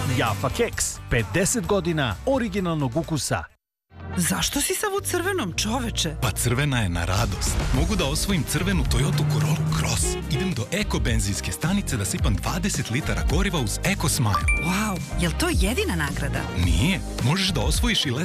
Jaffa keks, 50 godina originalnog ukusa. Zašto si sav u crvenom, čoveče? Pa crvena je na radost. Mogu da osvojim crvenu Toyota Corolla Cross. Idem do Eko benzinske stanice da sipam 20 litara goriva uz Eko Smile. Wow, jel to jedina nagrada? Nije. Možeš da osvojiš i